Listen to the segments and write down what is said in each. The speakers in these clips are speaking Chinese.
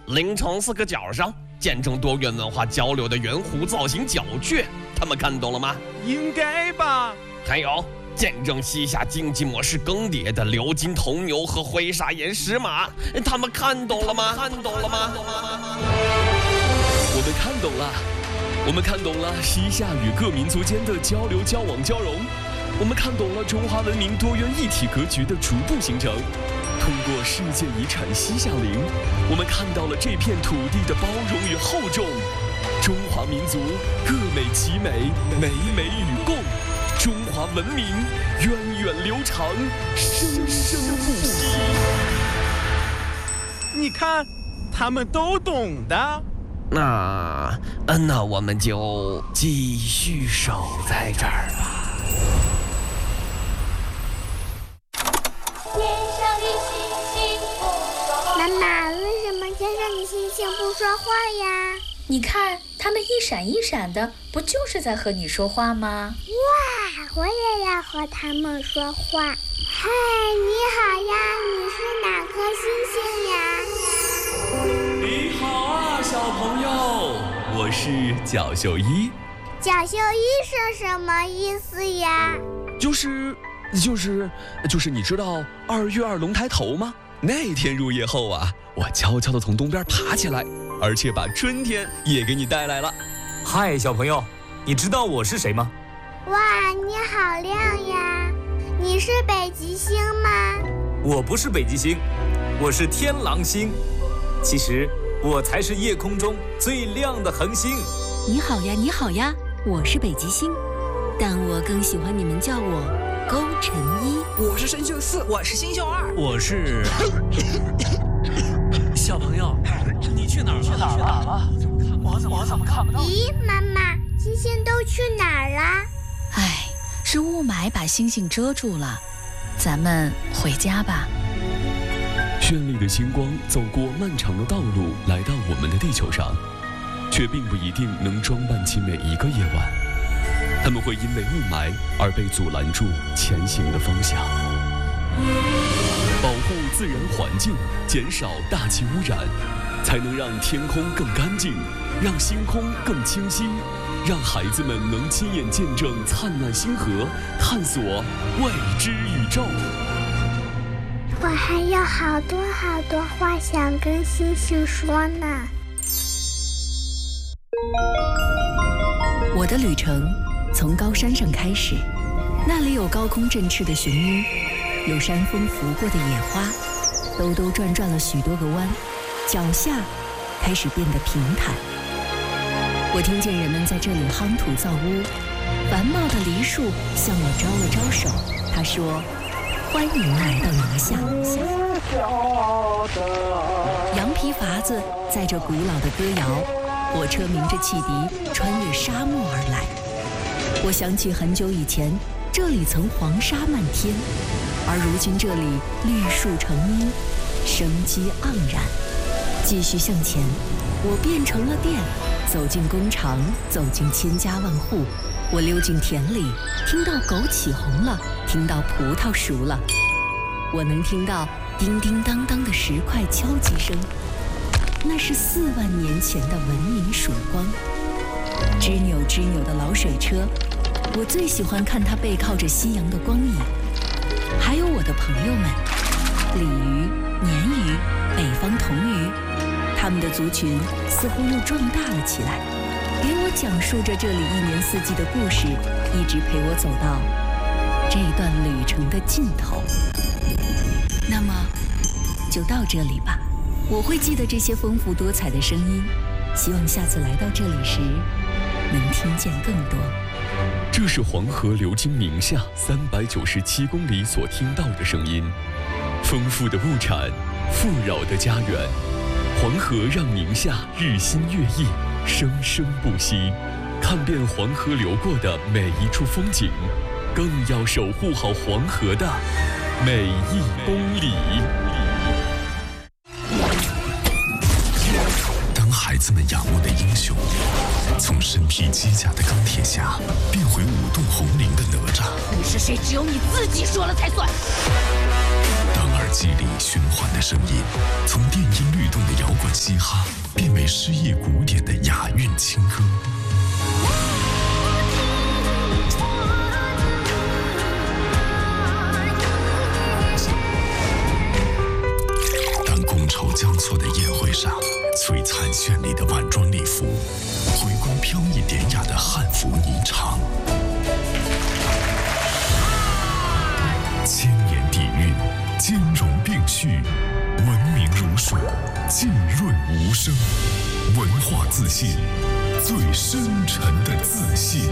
凌晨4个角上，见证多元文化交流的圆弧造型角雀，他们看懂了吗？ 应该吧。 还有见证西夏经济模式更迭的鎏金铜牛和灰砂岩石马，他们看懂了吗？看懂了吗？ 我们看懂了，我们看懂了西夏与各民族间的交流、交往、交融。我们看懂了中华文明多元一体格局的逐步形成。通过世界遗产西夏陵，我们看到了这片土地的包容与厚重。中华民族各美其美，美美与共。中华文明源远流长，生生不息。 你看，他们都懂的。 那我们就继续守在这儿吧。 妈妈，为什么天上的星星不说话呀？ 你看，它们一闪一闪的，不就是在和你说话吗？ 哇，我也要和他们说话。嗨，你好呀，你是哪颗星星呀？ 你好啊，小朋友，我是角秀一。 角秀一是什么意思呀？ 就是你知道2月2龙抬头吗？那天入夜后啊，我悄悄地从东边爬起来，而且把春天也给你带来了。 嗨，小朋友，你知道我是谁吗？ 哇，你好亮呀！你是北极星吗？ 我不是北极星，我是天狼星。其实我才是夜空中最亮的恒星。 你好呀，你好呀，我是北极星，但我更喜欢你们叫我勾陈一。 我是生锈4，我是星宿2， 我是小朋友，你去哪儿了？我怎么看不到？ 咦，妈妈，星星都去哪儿了？ 唉，是雾霾把星星遮住了，咱们回家吧。 绚丽的星光走过漫长的道路，来到我们的地球上，却并不一定能装扮起每一个夜晚。他们会因为雾霾而被阻拦住前行的方向。保护自然环境，减少大气污染，才能让天空更干净，让星空更清晰，让孩子们能亲眼见证灿烂星河，探索未知宇宙。 我还有好多好多话想跟星星说呢。 我的旅程从高山上开始，那里有高空振翅的雄鹰，有山风拂过的野花，兜兜转转了许多个弯，脚下开始变得平坦。我听见人们在这里夯土造屋，繁茂的梨树向我招了招手，他说：“欢迎来到宁夏。”羊皮筏子载着古老的歌谣，火车鸣着汽笛，穿越沙漠而来。我想起很久以前，这里曾黄沙漫天，而如今这里绿树成荫，生机盎然。继续向前，我变成了电，走进工厂，走进千家万户。我溜进田里，听到枸杞红了，听到葡萄熟了。我能听到叮叮当当的石块敲击声，那是4万年前的文明曙光。吱扭吱扭的老水车，我最喜欢看它背靠着夕阳的光影。还有我的朋友们，鲤鱼、鲶鱼、北方童鱼，他们的族群似乎又壮大了起来，给我讲述着这里1年4季的故事，一直陪我走到这段旅程的尽头。那么就到这里吧，我会记得这些丰富多彩的声音，希望下次来到这里时能听见更多。 这是黄河流经宁夏397公里所听到的声音，丰富的物产，富饶的家园。黄河让宁夏日新月异，生生不息。看遍黄河流过的每一处风景，更要守护好黄河的每一公里。 当孩子们仰慕的英雄从身披机甲的钢铁侠变回舞动红绫的哪吒， 你是谁，只有你自己说了才算。 当儿机里循环的声音，从电音律动的摇滚嘻哈变为诗意古典的雅韵情歌。当觥筹交错的宴会上，璀璨绚丽的晚装礼服回归飘逸典雅的汉服霓裳，千年底蕴，兼容并蓄，文明如水，浸润无声，文化自信，最深沉的自信。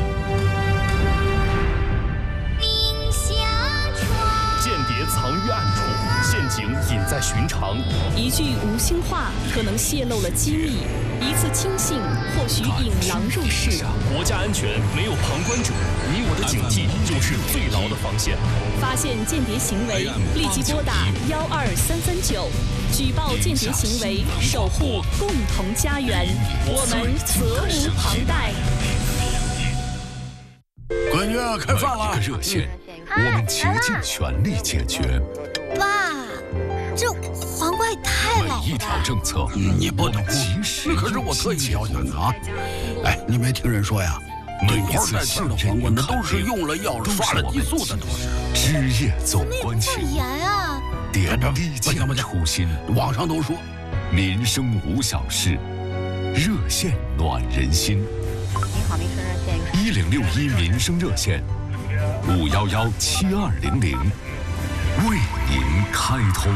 间谍藏于暗处，陷阱隐在寻常。 一句无心话可能泄露了机密，一次轻信或许引狼入室。 国家安全没有旁观者，你我的警惕就是最牢的防线。 发现间谍行为，立即拨打12339，举报间谍行为，守护共同家园，我们责无旁贷。 闺女，开饭了！ 热线，我们竭尽全力解决。 爸，这黄瓜也太老了。 每一条政策， 你不能及时。 可是我特意挑选的啊！哎，你没听人说呀？ 每一次信任黄瓜那都是用了药刷了激素的，都是。 枝叶总关情， 严啊！ 点滴尽初心。 网上都说， 民生无小事，热线暖人心。 您好，民生热线 1061民生热线，5117200，为您开通。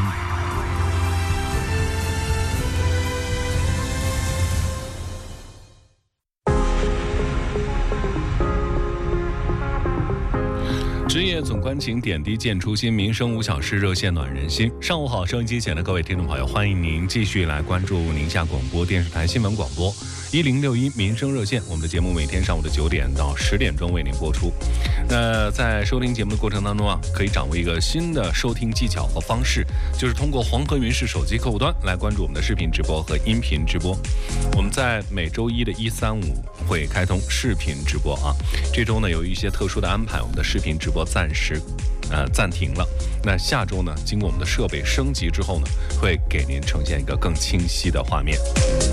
枝叶总关情，点滴见初心，民生无小事，热线暖人心。上午好，收音机前的各位听众朋友，欢迎您继续来关注宁夏广播电视台新闻广播1061民生热线。我们的节目每天上午的9点到10点钟为您播出。那在收听节目的过程当中啊，可以掌握一个新的收听技巧和方式，就是通过黄河云视手机客户端来关注我们的视频直播和音频直播。我们在每周一的1、3、5会开通视频直播啊。这周呢有一些特殊的安排，我们的视频直播暂时暂停了。那下周呢，经过我们的设备升级之后呢，会给您呈现一个更清晰的画面。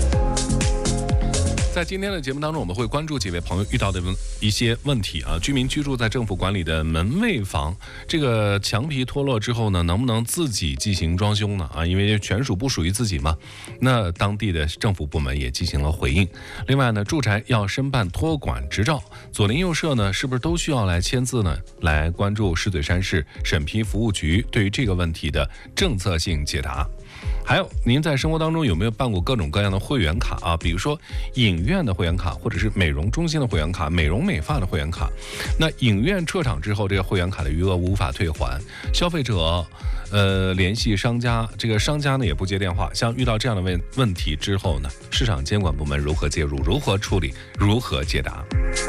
在今天的节目当中，我们会关注几位朋友遇到的一些问题啊。居民居住在政府管理的门卫房，这个墙皮脱落之后呢，能不能自己进行装修呢？因为权属不属于自己嘛。那当地的政府部门也进行了回应。另外呢，住宅要申办托管执照，左邻右舍呢，是不是都需要来签字呢？来关注石嘴山市审批服务局对于这个问题的政策性解答。还有，您在生活当中有没有办过各种各样的会员卡啊？比如说影院的会员卡，或者是美容中心的会员卡、美容美发的会员卡。那影院撤场之后，这个会员卡的余额无法退还，消费者联系商家，这个商家呢也不接电话。像遇到这样的问题之后呢，市场监管部门如何介入、如何处理、如何解答？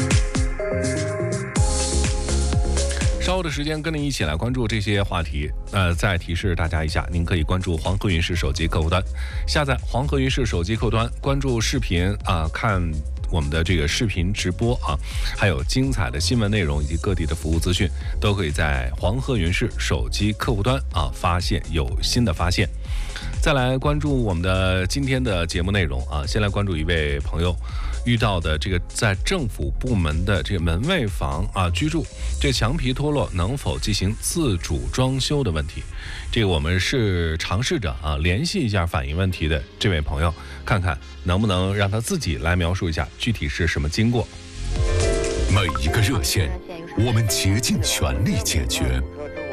稍后的时间跟您一起来关注这些话题。再提示大家一下，您可以关注黄河云视手机客户端，下载黄河云视手机客户端，关注视频看我们的这个视频直播啊，还有精彩的新闻内容以及各地的服务资讯，都可以在黄河云视手机客户端发现有新的发现。再来关注我们的今天的节目内容啊，先来关注一位朋友遇到的这个在政府部门的这个门卫房居住，这墙皮脱落能否进行自主装修的问题。这个我们是尝试着联系一下反映问题的这位朋友，看看能不能让他自己来描述一下具体是什么经过。每一个热线，我们竭尽全力解决。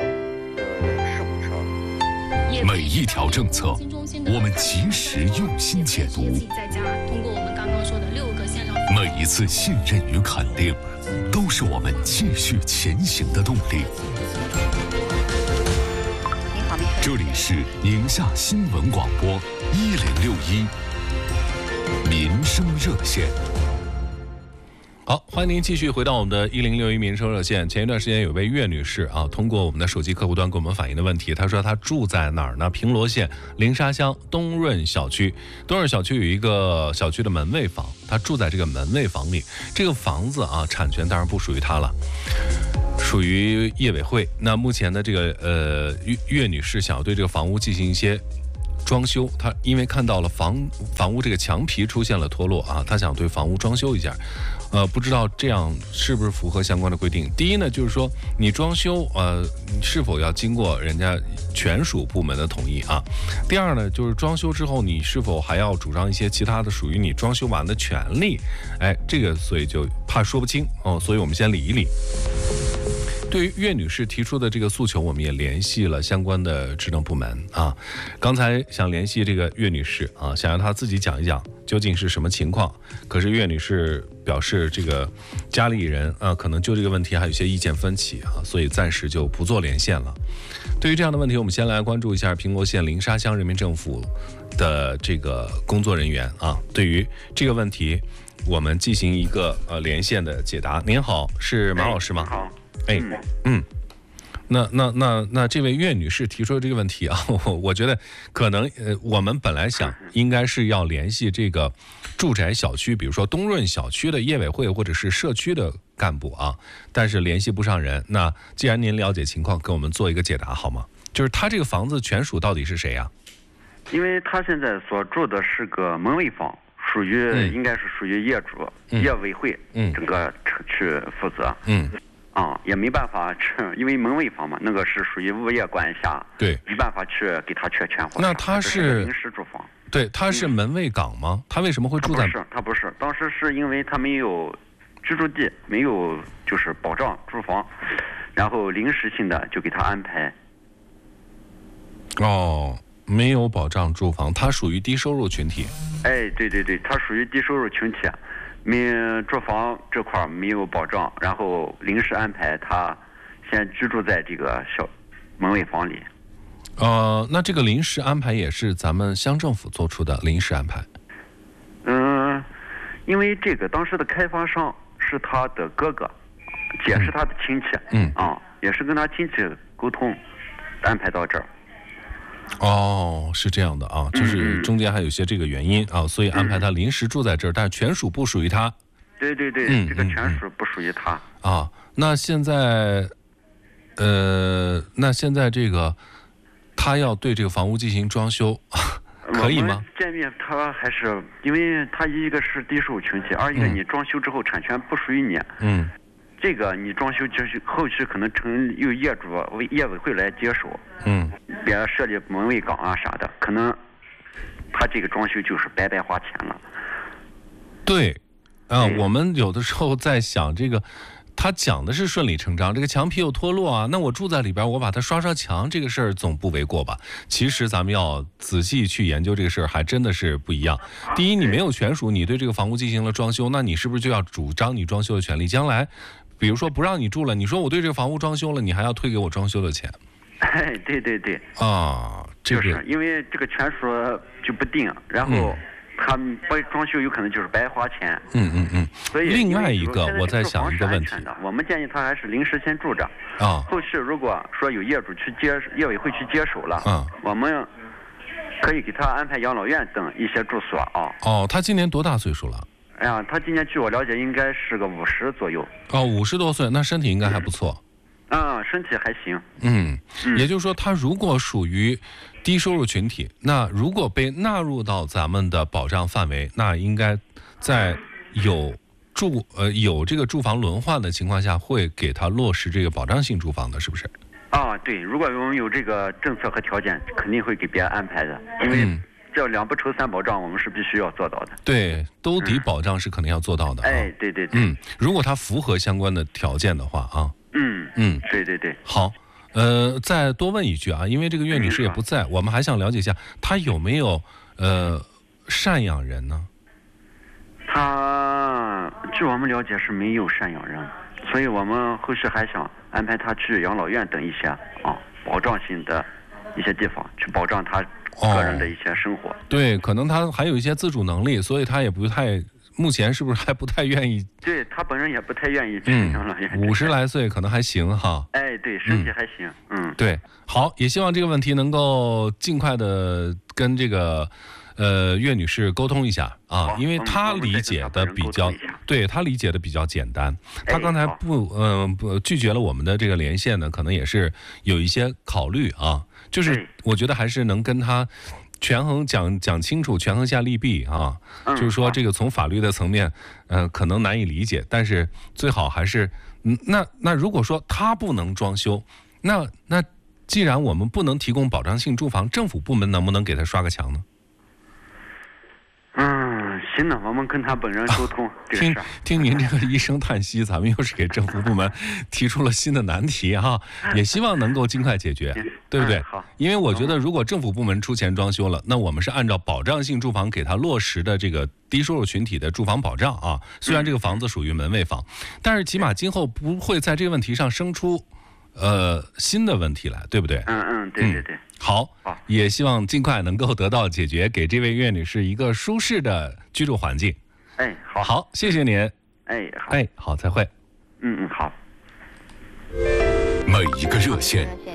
每一条政策，我们及时用心解读。 通过我们刚刚说的6个线上， 每一次信任与肯定，都是我们继续前行的动力。这里是宁夏新闻广播1061民生热线。好，欢迎您继续回到我们的1061民生热线。前一段时间有位岳女士通过我们的手机客户端给我们反映的问题，她说她住在哪儿呢？平罗县灵沙乡东润小区。东润小区有一个小区的门卫房，她住在这个门卫房里。这个房子产权当然不属于她了。 属于业委会。那目前的这个岳女士想要对这个房屋进行一些装修，她因为看到了房屋这个墙皮出现了脱落啊，她想对房屋装修一下。不知道这样是不是符合相关的规定？第一呢，就是说你装修，你是否要经过人家权属部门的同意啊？第二呢，就是装修之后，你是否还要主张一些其他的属于你装修完的权利？哎，这个所以就怕说不清哦，所以我们先理一理。对于岳女士提出的这个诉求，我们也联系了相关的职能部门啊。刚才想联系这个岳女士啊，想让她自己讲一讲究竟是什么情况。可是岳女士表示，这个家里人可能就这个问题还有一些意见分歧啊，所以暂时就不做连线了。对于这样的问题，我们先来关注一下平罗县灵沙乡人民政府的这个工作人员啊。对于这个问题，我们进行一个连线的解答。您好，是马老师吗？ 好。 那这位岳女士提出的这个问题啊，我觉得可能我们本来想应该是要联系这个住宅小区，比如说东润小区的业委会或者是社区的干部啊，但是联系不上人。那既然您了解情况，给我们做一个解答好吗？就是他这个房子权属到底是谁啊？ 因为他现在所住的是个门卫房，属于应该是属于业主、业委会整个去负责。也没办法，因为门卫房嘛，那个是属于物业管辖， 对， 没办法去给他确权。 那他是临时住房， 对，他是门卫岗吗？他为什么会住在？ 他不是，当时是因为他没有居住地，没有就是保障住房，然后临时性的就给他安排。 没有保障住房，他属于低收入群体。 对，他属于低收入群体。住房这块没有保障，然后临时安排他先居住在这个小门卫房里。 那这个临时安排也是咱们乡政府做出的临时安排。 因为这个当时的开发商是他的哥哥，姐是他的亲戚，也是跟他亲戚沟通，安排到这儿。 是这样的啊，就是中间还有一些这个原因啊，所以安排他临时住在这儿，但权属不属于他。 对，这个权属不属于他啊。那现在这个他要对这个房屋进行装修，可以吗？ 建议他还是，因为他一个是低收入群体，二一个你装修之后产权不属于你。这个你装修就是后续可能由业主业委会来接手，别设立门卫岗啊啥的，可能他这个装修就是白白花钱了。 对，我们有的时候在想这个，他讲的是顺理成章，这个墙皮有脱落啊，那我住在里边，我把它刷墙，这个事儿总不为过吧？其实咱们要仔细去研究这个事儿，还真的是不一样。第一，你没有权属，你对这个房屋进行了装修，那你是不是就要主张你装修的权利？将来比如说不让你住了，你说我对这个房屋装修了，你还要退给我装修的钱。 对这个就是因为这个权属就不定，然后他不装修有可能就是白花钱。所以另外一个我在想一个问题， 我们建议他还是临时先住着后续如果说有业主去业委会去接手了我们可以给他安排养老院等一些住所他今年多大岁数了？ 他今年据我了解应该是个50左右。 50多岁，那身体应该还不错。 身体还行。 也就是说，他如果属于低收入群体，那如果被纳入到咱们的保障范围，那应该在有这个住房轮换的情况下，会给他落实这个保障性住房的，是不是？ 对，如果我们有这个政策和条件，肯定会给别人安排的，因为这2不愁3保障，我们是必须要做到的。 对，兜底保障是肯定要做到的。 对。 如果他符合相关的条件的话对。 好，再多问一句啊，因为这个岳女士也不在，我们还想了解一下，她有没有赡养人呢？ 她据我们了解是没有赡养人，所以我们后续还想安排她去养老院等一些保障性的一些地方，去保障她个人的一些生活。 对，可能她还有一些自主能力，所以她也不太。目前是不是还不太愿意？ 对，他本人也不太愿意去养老院。 50来岁可能还行哈。 对，身体还行。 对，好，也希望这个问题能够尽快的跟这个岳女士沟通一下啊，因为她理解的比较，对她理解的比较简单。她刚才不拒绝了我们的这个连线呢，可能也是有一些考虑啊。就是我觉得还是能跟她权衡讲清楚，权衡下利弊啊。就是说这个从法律的层面，可能难以理解，但是最好还是，那如果说她不能装修，那既然我们不能提供保障性住房，政府部门能不能给她刷个墙呢？ 行的，我们跟他本人沟通。 听您这个一声叹息，咱们又是给政府部门提出了新的难题哈，也希望能够尽快解决，对不对？ 好， 因为我觉得如果政府部门出钱装修了，那我们是按照保障性住房给他落实的这个低收入群体的住房保障啊。虽然这个房子属于门卫房，但是起码今后不会在这个问题上生出新的问题来，对不对？ 对。 好，也希望尽快能够得到解决，给这位岳女士一个舒适的居住环境。好，谢谢您。 好， 好，再会。 好。 每一个热线